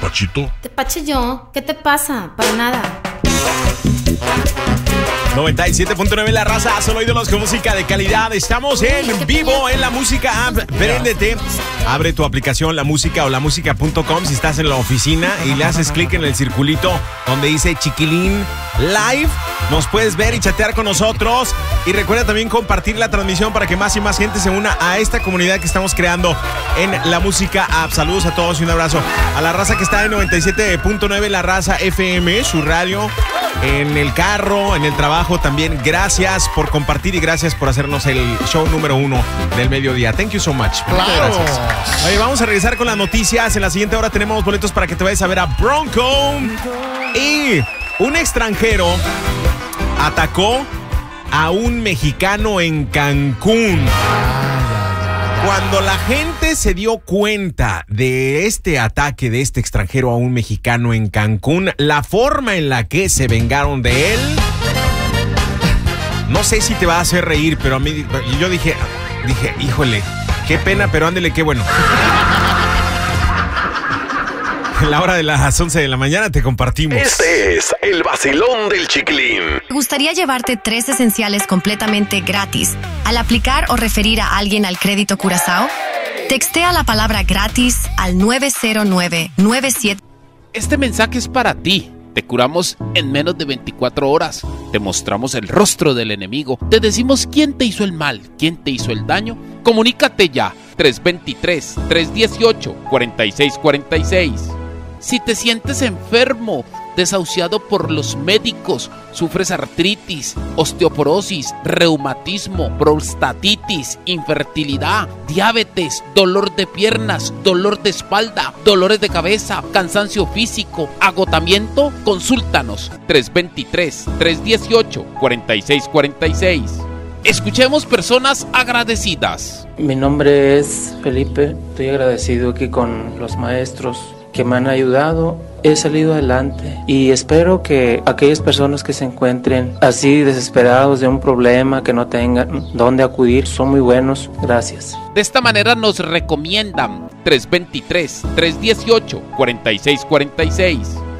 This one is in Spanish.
tepachito? Tepache yo, ¿qué te pasa? Para nada. 97.9 La Raza, solo ídolos con música de calidad. Estamos en vivo en La Música App. Préndete, abre tu aplicación La Música o lamusica.com si estás en la oficina y le haces clic en el circulito donde dice Chiquilín Live. Nos puedes ver y chatear con nosotros. Y recuerda también compartir la transmisión para que más y más gente se una a esta comunidad que estamos creando en La Música App. Saludos a todos y un abrazo a La Raza que está en 97.9 La Raza FM, su radio, en el carro, en el trabajo también. Gracias por compartir y gracias por hacernos el show número 1 del mediodía. Thank you so much. Claro. Gracias. Oye, vamos a regresar con las noticias. En la siguiente hora tenemos boletos para que te vayas a ver a Bronco. Y un extranjero atacó a un mexicano en Cancún. Cuando la gente se dio cuenta de este ataque de este extranjero a un mexicano en Cancún, la forma en la que se vengaron de él, no sé si te va a hacer reír, pero a mí yo dije, híjole, qué pena, pero ándele, qué bueno. En la hora de las 11 de la mañana te compartimos. Este es el vacilón del Chiquilín. ¿Te gustaría llevarte 3 esenciales completamente gratis al aplicar o referir a alguien al crédito Curazao? Textea la palabra gratis al 90997. Este mensaje es para ti. Te curamos en menos de 24 horas. Te mostramos el rostro del enemigo. Te decimos quién te hizo el mal, quién te hizo el daño. Comunícate ya. 323-318-4646. Si te sientes enfermo, desahuciado por los médicos, sufres artritis, osteoporosis, reumatismo, prostatitis, infertilidad, diabetes, dolor de piernas, dolor de espalda, dolores de cabeza, cansancio físico, agotamiento, consúltanos. 323-318-4646. Escuchemos personas agradecidas. Mi nombre es Felipe, estoy agradecido aquí con los maestros que me han ayudado. He salido adelante y espero que aquellas personas que se encuentren así desesperados de un problema, que no tengan dónde acudir, son muy buenos. Gracias. De esta manera nos recomiendan 323-318-4646.